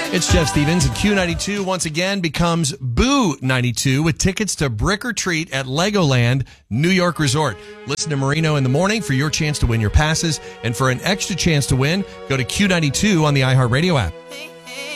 It's Jeff Stevens, and Q92 once again becomes Boo 92 with tickets to Brick or Treat at Legoland New York Resort. Listen to Marino in the morning for your chance to win your passes, and for an extra chance to win, go to Q92 on the iHeartRadio app.